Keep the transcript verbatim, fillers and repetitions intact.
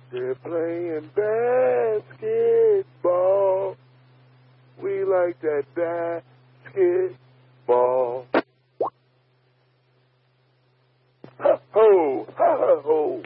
They're playing basketball. We like that basketball. Ha ho, ha ha ho.